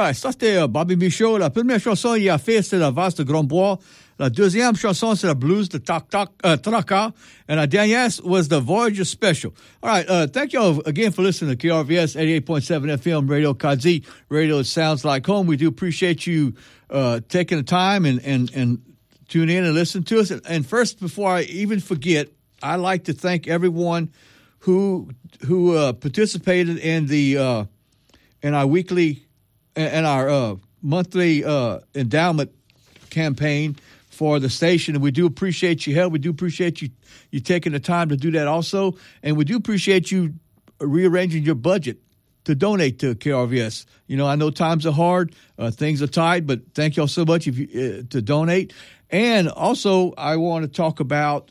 right, ça c'était Bobby Michaud. La première chanson qu'il a fait, c'est la valse de Grandbois. La deuxième chanson, c'est la blues de Traka. And la dernière was the Voyager Special. All right, thank you all again for listening to KRVS 88.7 FM Radio Kazi. Radio sounds like home. We do appreciate you taking the time and tune in and listen to us. And first, before I even forget, I'd like to thank everyone who participated in the in our weekly and our monthly endowment campaign for the station. And we do appreciate your help. We do appreciate you taking the time to do that also. And we do appreciate you rearranging your budget to donate to KRVS. You know, I know times are hard, things are tight, but thank y'all so much to donate. And also, I want to talk about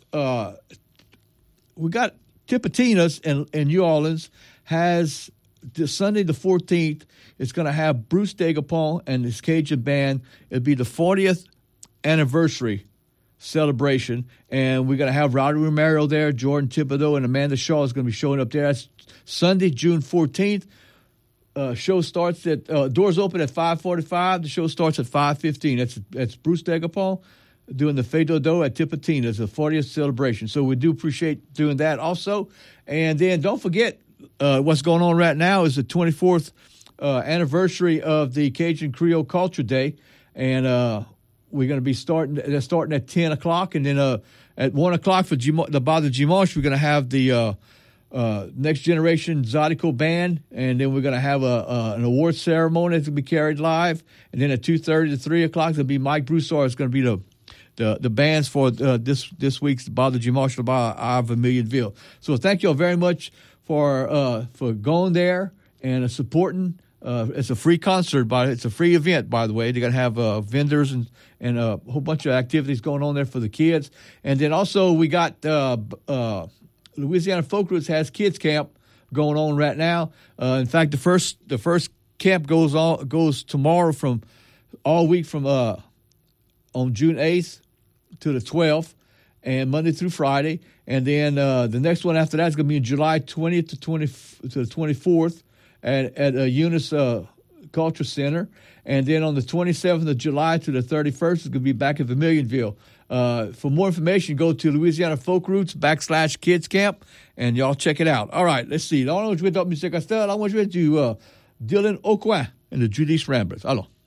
we got Tipitina's in New Orleans has this Sunday the 14th. It's going to have Bruce Degapon and his Cajun band. It'll be the 40th anniversary celebration, and we're going to have Rowdy Romero there, Jordan Thibodeau, and Amanda Shaw is going to be showing up there. That's Sunday, June 14th. Show starts at doors open at 5:45. The show starts at 5:15. That's Bruce Degapon doing the Feu Dodo at Tipitina's, the 40th celebration. So we do appreciate doing that also. And then don't forget what's going on right now is the 24th anniversary of the Cajun Creole Culture Day, and we're going to be starting at 10 o'clock, and then at 1 o'clock for the Bar de Dimanche, we're going to have the Next Generation Zydeco Band, and then we're going to have an award ceremony that's going to be carried live, and then at 2:30 to 3 o'clock, there'll be Mike Broussard. It's going to be the bands for this week's Bar de Dimanche Bar of Vermilionville. So thank you all very much for going there and supporting. It's a free concert, it's a free event, by the way. They're going to have vendors and a whole bunch of activities going on there for the kids. And then also we got Louisiana Folk Roots has kids camp going on right now. In fact, the first camp goes tomorrow from all week from on June 8th to the 12th, and Monday through Friday. And then the next one after that is going to be in July 20th to the 24th. At Eunice Culture Center. And then on the 27th of July to the 31st, it's going to be back at Vermilionville. For more information, go to Louisiana Folk Roots /Kids Camp, and y'all check it out. All right, let's see. On va jouer d'autres musiques à cette heure. On va jouer du Dylan Aucoin and the Judice Ramblers. Alors.